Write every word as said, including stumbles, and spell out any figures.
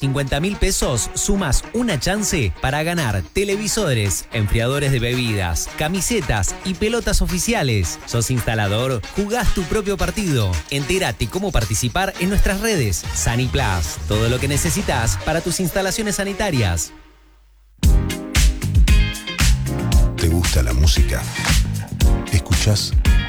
cincuenta mil pesos sumas una chance para ganar televisores, enfriadores de bebidas, camisetas y pelotas oficiales. ¿Sos instalador? Jugás tu propio partido. Entérate cómo participar en nuestras redes. Saniplas, todo lo que necesitas para tus instalaciones sanitarias. ¿Te gusta la música? ¿Escuchás